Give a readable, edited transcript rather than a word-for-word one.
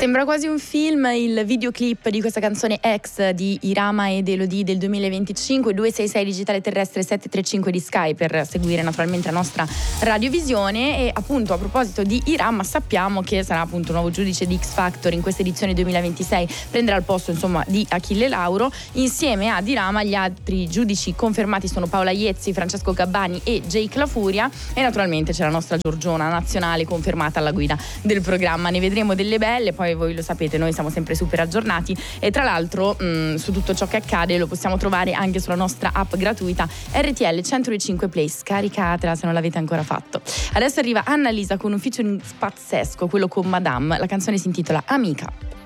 Sembra quasi un film il videoclip di questa canzone Ex di Irama ed Elodie del 2025, 266 digitale terrestre 735 di Sky per seguire naturalmente la nostra radiovisione. E appunto, a proposito di Irama, sappiamo che sarà appunto nuovo giudice di X Factor in questa edizione 2026, prenderà il posto insomma di Achille Lauro. Insieme ad Irama gli altri giudici confermati sono Paola Iezzi, Francesco Gabbani e Jake La Furia, e naturalmente c'è la nostra Giorgiona nazionale confermata alla guida del programma. Ne vedremo delle belle, poi voi lo sapete, noi siamo sempre super aggiornati, e tra l'altro su tutto ciò che accade lo possiamo trovare anche sulla nostra app gratuita RTL 105 Play. Scaricatela se non l'avete ancora fatto. Adesso arriva Annalisa con un featuring pazzesco, quello con Madame. La canzone si intitola Amica.